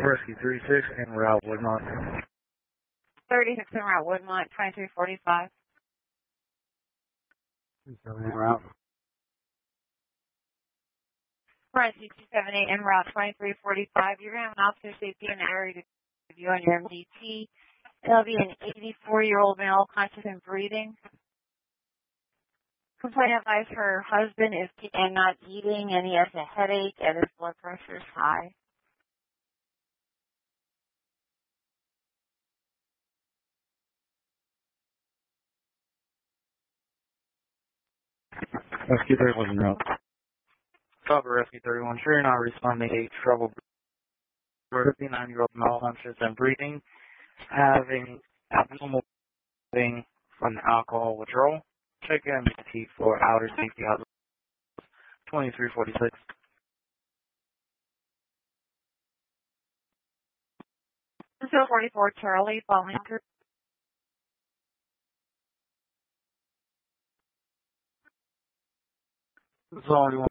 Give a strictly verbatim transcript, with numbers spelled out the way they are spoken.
Rescue thirty-six en route Woodmont. thirty-six en route Woodmont, twenty-three forty-five. En route. Rescue two seventy-eight en route, twenty-three forty-five. You're going to have an officer safety in the area to review on your M D T. It'll be an eighty-four-year-old male, conscious and breathing. Complaint advice, her husband is and not eating, and he has a headache, and his blood pressure is high. Rescue thirty-one en route. Stop at Rescue thirty-one. Sure you're not responding to trouble. fifty-nine-year-old male, conscious and breathing, having abnormal breathing from alcohol withdrawal. Check M D T for outer safety hazard. twenty-three forty-six. zero forty-four Charlie, following group. There's only one